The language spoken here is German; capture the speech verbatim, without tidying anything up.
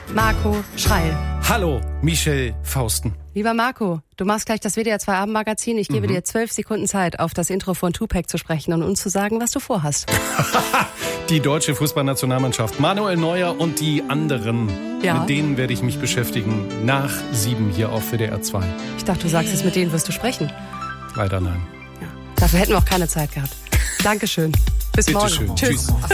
Marco Schreil. Hallo, Michel Fausten. Lieber Marco, du machst gleich das W D R zwei Abendmagazin. Ich gebe mhm. dir zwölf Sekunden Zeit, auf das Intro von Tupac zu sprechen und uns zu sagen, was du vorhast. Die deutsche Fußballnationalmannschaft, Manuel Neuer und die anderen. Ja. Mit denen werde ich mich beschäftigen. Nach sieben hier auf W D R zwei. Ich dachte, du sagst es, mit denen wirst du sprechen. Leider nein. Ja. Dafür hätten wir auch keine Zeit gehabt. Dankeschön. Bis Bitte morgen. Schön. Tschüss. Tschüss.